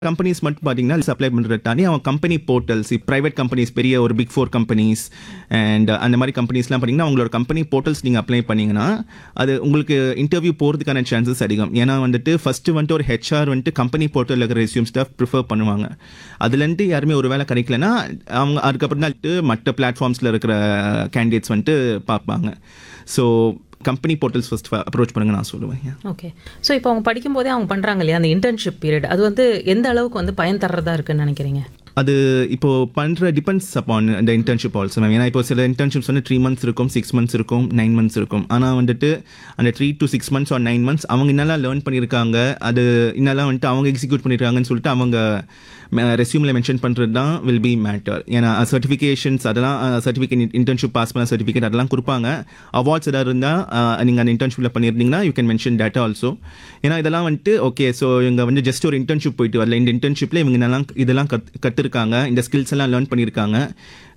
Companies மட்டும் பார்த்தீங்கன்னா supply பண்ணுறது தாண்டி அவன் கம்பெனி போர்ட்டல்ஸ் ப்ரைவேட் கம்பெனிஸ் பெரிய ஒரு பிக் 4 கம்பெனிஸ் அண்ட் அந்த மாதிரி கம்பெனிஸ்லாம் பார்த்தீங்கன்னா அவங்களோட கம்பெனி போர்ட்டல்ஸ் நீங்கள் அப்ளை பண்ணிங்கன்னா அது உங்களுக்கு இன்டர்வியூ போகிறதுக்கான சான்சஸ் அதிகம். ஏன்னா வந்துட்டு ஃபஸ்ட்டு வந்துட்டு ஒரு ஹெச்ஆர் வந்துட்டு கம்பெனி போர்ட்டலில் இருக்கிற ரெஸ்யூம்ஸ் தான் ப்ரிஃபர் பண்ணுவாங்க. அதுலேருந்து யாருமே ஒரு வேலை கிடைக்கலன்னா அவங்க அதுக்கப்புறம் தான் மற்ற பிளாட்ஃபார்ம்ஸில் இருக்கிற கேண்டிடேட்ஸ் வந்துட்டு பார்ப்பாங்க. So company portals first approach பண்ணுங்க நான் சொல்லுவேன். ஓகே. ஸோ இப்போ அவங்க படிக்கும்போதே அவங்க பண்ணுறாங்க இல்லையா அந்த இன்டர்ன்ஷிப் பீரியட், அது வந்து எந்த அளவுக்கு வந்து பயன் தர்றதா இருக்குன்னு நினைக்கிறீங்க? அது இப்போது பண்ணுற டிபெண்ட்ஸ் அப்பான் இந்த இன்டர்ன்ஷிப் ஆல்சோ மேம். ஏன்னா இப்போ சில இன்டர்ன்ஷிப்ஸ் வந்து 3 months இருக்கும், 6 months இருக்கும், 9 months இருக்கும். ஆனால் வந்துட்டு அந்த 3 to 6 months or 9 months அவங்க என்னெல்லாம் லேர்ன் பண்ணியிருக்காங்க, அது என்னெல்லாம் வந்துட்டு அவங்க எக்ஸிக்யூட் பண்ணியிருக்காங்கன்னு சொல்லிட்டு அவங்க ரெஸ்யூமில் மென்ஷன் பண்ணுறது தான் வில் பி மேட்டர். ஏன்னா சர்டிஃபிகேஷன்ஸ் அதெல்லாம் சர்டிஃபிகேட் இன்டர்ன்ஷிப் பாஸ் பண்ண சர்டிஃபிகேட் அதெல்லாம் கொடுப்பாங்க. அவார்ட்ஸ் எதாவது இருந்தால் நீங்கள் அந்த இன்டர்ன்ஷிப்பில் பண்ணியிருந்தீங்கன்னா you can mention date also. ஏன்னா இதெல்லாம் வந்துட்டு ஓகே ஸோ இவங்க வந்து ஜஸ்ட் ஒரு இன்டர்ன்ஷிப் போயிட்டு வரல, இந்த இன்டர்ன்ஷிப்பில் இவங்க இதெல்லாம் கற்றுருக்காங்க, இந்த ஸ்கில்ஸ் எல்லாம் லேர்ன் பண்ணியிருக்காங்க,